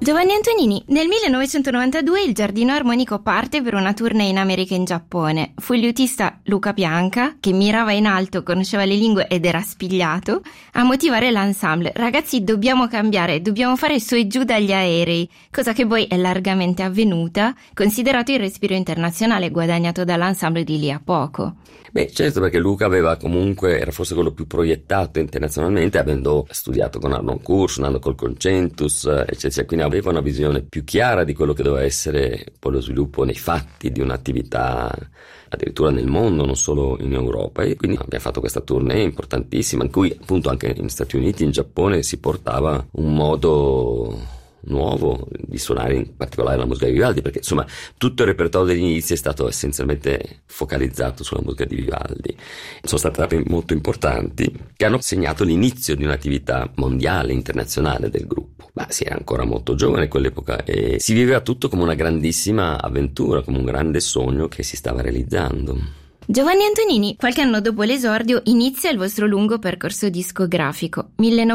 Giovanni Antonini, nel 1992 il Giardino Armonico parte per una tournée in America e in Giappone. Fu il liutista Luca Pianca, che mirava in alto, conosceva le lingue ed era spigliato, a motivare l'ensemble. Ragazzi, dobbiamo cambiare, dobbiamo fare su e giù dagli aerei, cosa che poi è largamente avvenuta, considerato il respiro internazionale guadagnato dall'ensemble di lì a poco. Beh, certo, perché Luca era forse quello più proiettato internazionalmente, avendo studiato con Harnoncourt, suonando col Concentus, eccetera, quindi aveva una visione più chiara di quello che doveva essere poi lo sviluppo nei fatti di un'attività addirittura nel mondo, non solo in Europa. E quindi abbiamo fatto questa tournée importantissima, in cui appunto anche negli Stati Uniti, in Giappone, si portava un modo nuovo di suonare, in particolare la musica di Vivaldi, perché insomma tutto il repertorio degli inizi è stato essenzialmente focalizzato sulla musica di Vivaldi. Sono state tappe molto importanti che hanno segnato l'inizio di un'attività mondiale, internazionale del gruppo. Ma si era ancora molto giovane in quell'epoca e si viveva tutto come una grandissima avventura, come un grande sogno che si stava realizzando. Giovanni Antonini, qualche anno dopo l'esordio, inizia il vostro lungo percorso discografico.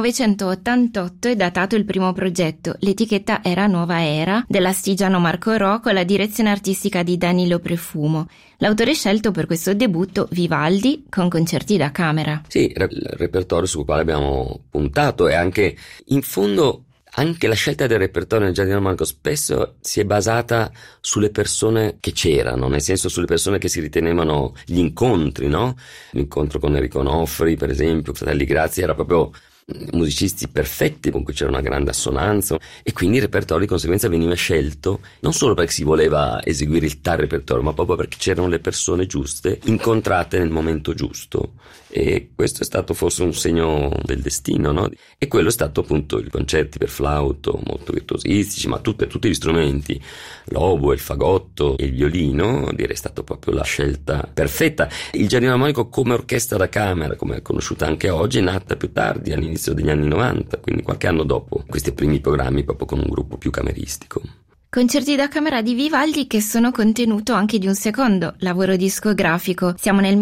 1988 è datato il primo progetto, l'etichetta era Nuova Era, dell'astigiano Marco Rò, con la direzione artistica di Danilo Prefumo. L'autore scelto per questo debutto, Vivaldi, con concerti da camera. Sì, il repertorio sul quale abbiamo puntato, e anche, in fondo, anche la scelta del repertorio nel Giardino Armonico spesso si è basata sulle persone che c'erano, nel senso sulle persone che si ritenevano gli incontri, no? L'incontro con Enrico Onofri, per esempio, Fratelli Grazia, era proprio musicisti perfetti con cui c'era una grande assonanza, e quindi il repertorio di conseguenza veniva scelto non solo perché si voleva eseguire il tal repertorio, ma proprio perché c'erano le persone giuste incontrate nel momento giusto. E questo è stato forse un segno del destino, no? E quello è stato appunto i concerti per flauto molto virtuosistici, ma tutti gli strumenti, l'oboe, il fagotto e il violino, direi è stato proprio la scelta perfetta. Il Giardino Armonico come orchestra da camera, come è conosciuta anche oggi, è nata più tardi, all'inizio degli anni 90, quindi qualche anno dopo questi primi programmi, proprio con un gruppo più cameristico. Concerti da camera di Vivaldi che sono contenuto anche di un secondo lavoro discografico. Siamo nel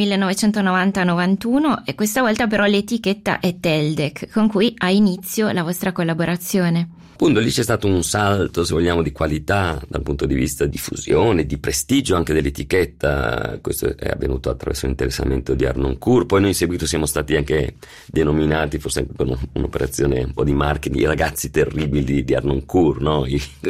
1990-91 e questa volta però l'etichetta è Teldec, con cui ha inizio la vostra collaborazione. Appunto lì c'è stato un salto, se vogliamo, di qualità dal punto di vista di diffusione, di prestigio anche dell'etichetta. Questo è avvenuto attraverso l'interessamento di Harnoncourt. Poi noi in seguito siamo stati anche denominati, forse anche per un'operazione un po' di marketing, i ragazzi terribili di Harnoncourt, no?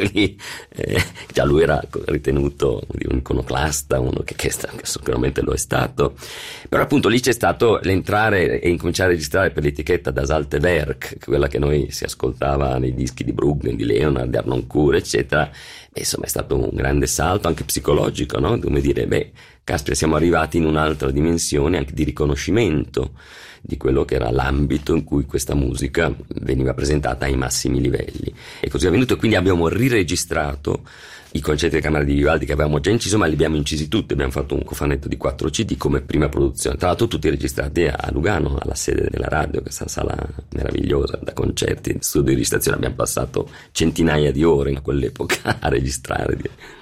Già lui era ritenuto un iconoclasta, uno che sicuramente lo è stato. Però appunto lì c'è stato l'entrare e incominciare a registrare per l'etichetta Das Alte Werk, quella che noi si ascoltava nei dischi di Bruckner, di Leonard, di Harnoncourt, eccetera. E insomma è stato un grande salto anche psicologico, no? Come dire, caspita, siamo arrivati in un'altra dimensione anche di riconoscimento di quello che era l'ambito in cui questa musica veniva presentata ai massimi livelli. E così è avvenuto, e quindi abbiamo riregistrato i concerti di camera di Vivaldi che avevamo già inciso, ma li abbiamo incisi tutti. Abbiamo fatto un cofanetto di 4 CD come prima produzione, tra l'altro tutti registrati a Lugano, alla sede della radio, questa sala meravigliosa da concerti, studio di registrazione. Abbiamo passato centinaia di ore in quell'epoca a registrare.